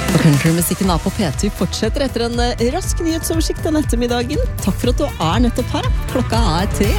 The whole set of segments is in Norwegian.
Og countrymusikken på P2 fortsetter etter en rask nyhetsoversikt den ettermiddagen. Takk for at du nettopp her. Klokka 3.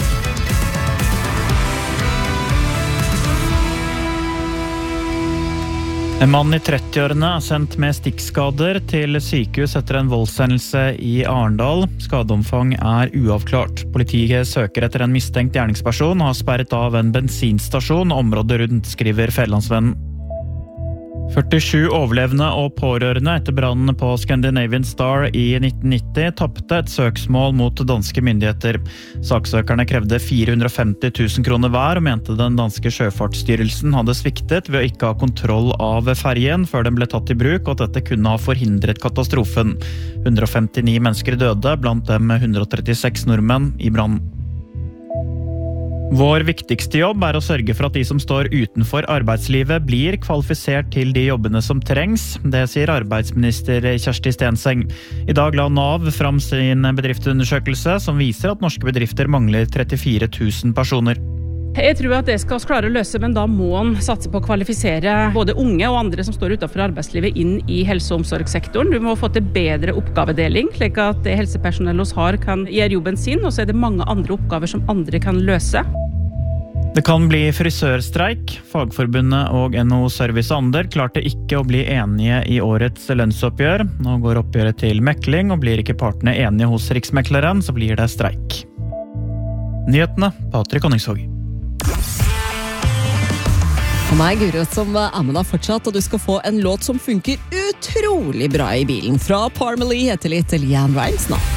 En mann I 30-årene sendt med stikkskader til sykehus etter en voldshendelse I Arendal. Skadeomfang uavklart. Politiet søker etter en mistenkt gjerningsperson og har sperret av en bensinstasjon området rundt, skriver Fædrelandsvennen. 47 overlevende og pårørende etter brannen på Scandinavian Star I 1990 tappte et søksmål mot danske myndigheter. Saksøkerne krevde 450 000 kroner hver og mente den danske sjøfartsstyrelsen hadde sviktet ved å ikke ha kontroll av ferjen før den ble tatt I bruk, og at dette kunne ha forhindret katastrofen. 159 mennesker døde, blant dem 136 nordmenn I brannen. Vår viktigste jobb å sørge for at de som står utenfor arbeidslivet blir kvalifisert til de jobbene som trengs. Det sier arbeidsminister Kjersti Stenseng. I dag la NAV fram sin bedriftsundersøkelse som viser at norske bedrifter mangler 34 000 personer. Jeg tror at det skal vi klare å løse, men da må man satse på å kvalifisere både unge og andre som står utenfor arbeidslivet inn I helse- og omsorgssektoren. Du må få til bedre oppgavedeling, slik at det helsepersonellet oss har kan gjøre jobben sin, og så det mange andre oppgaver som andre kan løse. Det kan bli frisørstreik. Fagforbundet og NHO Service og Ander klarte ikke å bli enige I årets lønnsoppgjør. Nå går oppgjøret til mekling, og blir ikke partene enige hos Riksmekleren, så blir det streik. Nyhetene, Patrik Honningsvåg. Og meg, Guro, som med deg fortsatt, og du skal få en låt som funker utrolig bra I bilen. Fra Parmalee heter litt Leanne Rimes nå.